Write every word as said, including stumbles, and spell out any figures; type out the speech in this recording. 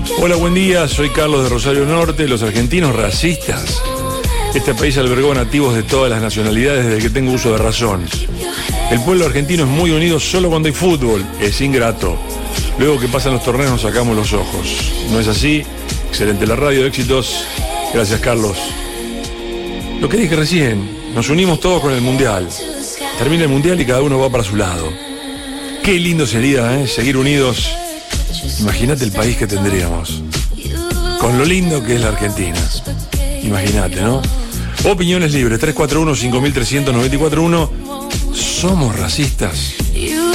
Hola, buen día, soy Carlos de Rosario Norte. Los argentinos racistas. Este país albergó nativos de todas las nacionalidades desde que tengo uso de razón. El pueblo argentino es muy unido solo cuando hay fútbol, es ingrato. Luego que pasan los torneos nos sacamos los ojos. ¿No es así? Excelente la radio, éxitos. Gracias, Carlos. Lo que dije recién, nos unimos todos con el Mundial. Termina el Mundial y cada uno va para su lado. Qué lindo sería, ¿eh? Seguir unidos. Imagínate el país que tendríamos. Con lo lindo que es la Argentina. Imagínate, ¿no? Opiniones libres, tres cuatro uno, cinco tres nueve cuatro uno. ¿Somos racistas?